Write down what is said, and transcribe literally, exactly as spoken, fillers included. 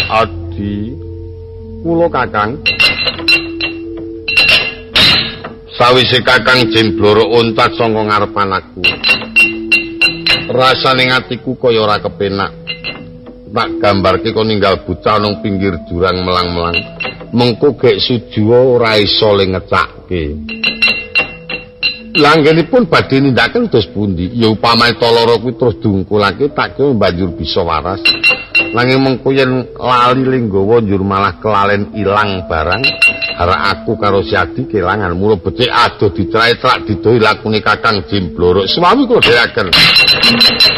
Adi, kula Kakang. Sawise Kakang jembloro untat saka ngarepan aku. Rasane atiku kaya ora kepenak. Tak gambarke kok ninggal bocah nang pinggir jurang melang-melang. Mengko gek Sujiwa ora iso le ngecakke. Langgenipun badhe nindakaken dos pundi? Ya upamane Talara kuwi terus dungkulake tak kira banjur bisa waras. Nanging mengko yen lali lenggawa njur malah kelalen ilang barang. Arek aku karo si Adi kelangan mula becik adoh dicrai trak didohi lakune Kakang Jembloro. Suwami kula dhereaken.